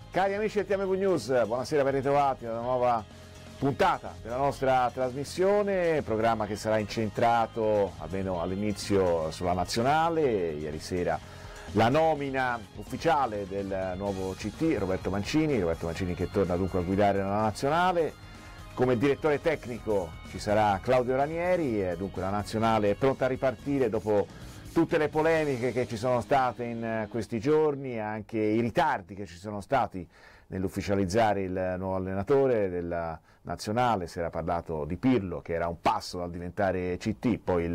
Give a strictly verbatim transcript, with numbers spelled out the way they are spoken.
Cari amici del T M V News, buonasera, ben ritrovati a una nuova puntata della nostra trasmissione, programma che sarà incentrato, almeno all'inizio, sulla nazionale. Ieri sera la nomina ufficiale del nuovo C T, Roberto Mancini, Roberto Mancini che torna dunque a guidare la nazionale. Come direttore tecnico ci sarà Claudio Ranieri e dunque la nazionale è pronta a ripartire dopo tutte le polemiche che ci sono state in questi giorni e anche i ritardi che ci sono stati nell'ufficializzare il nuovo allenatore della nazionale. Si era parlato di Pirlo che era un passo dal diventare C T, poi il